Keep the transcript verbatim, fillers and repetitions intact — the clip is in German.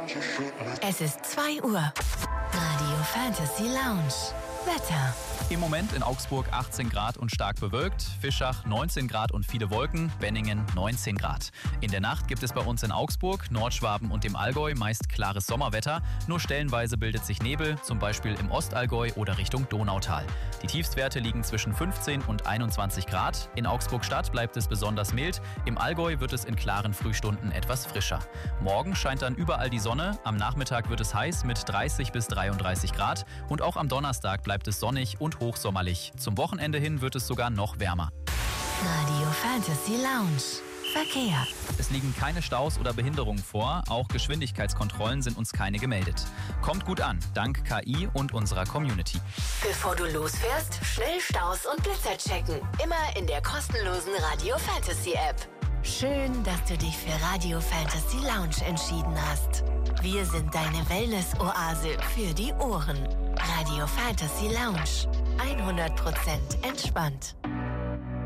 Es ist zwei Uhr. Radio Fantasy Lounge. Wetter. Im Moment in Augsburg achtzehn Grad und stark bewölkt, Fischach neunzehn Grad und viele Wolken, Benningen neunzehn Grad. In der Nacht gibt es bei uns in Augsburg, Nordschwaben und dem Allgäu meist klares Sommerwetter, nur stellenweise bildet sich Nebel, zum Beispiel im Ostallgäu oder Richtung Donautal. Die Tiefstwerte liegen zwischen fünfzehn und einundzwanzig Grad. In Augsburg-Stadt bleibt es besonders mild, im Allgäu wird es in klaren Frühstunden etwas frischer. Morgen scheint dann überall die Sonne, am Nachmittag wird es heiß mit dreißig bis dreiunddreißig Grad und auch am Donnerstag bleibt es sonnig und hochsommerlich. Zum Wochenende hin wird es sogar noch wärmer. Radio Fantasy Lounge. Verkehr. Es liegen keine Staus oder Behinderungen vor, auch Geschwindigkeitskontrollen sind uns keine gemeldet. Kommt gut an, dank K I und unserer Community. Bevor du losfährst, schnell Staus und Blitzer checken. Immer in der kostenlosen Radio Fantasy App. Schön, dass du dich für Radio Fantasy Lounge entschieden hast. Wir sind deine Wellness-Oase für die Ohren. Radio Fantasy Lounge. hundert Prozent entspannt.